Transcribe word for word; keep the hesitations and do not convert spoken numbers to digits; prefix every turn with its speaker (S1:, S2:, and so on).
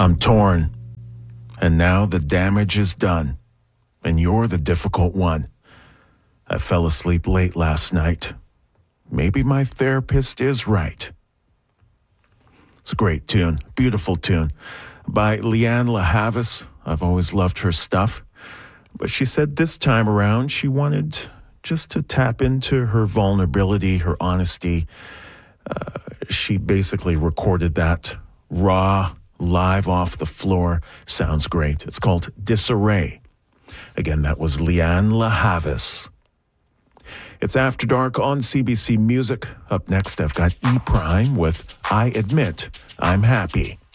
S1: I'm torn, and now the damage is done, and you're the difficult one. I fell asleep late last night. Maybe my therapist is right. It's a great tune, beautiful tune, by Lianne La Havas. I've always loved her stuff, but she said this time around she wanted just to tap into her vulnerability, her honesty. Uh, she basically recorded that raw, live off the floor. Sounds great. It's called Disarray. Again, that was Lianne La Havas. It's After Dark on C B C Music. Up next, I've got E! Prime with I Admit I'm Happy.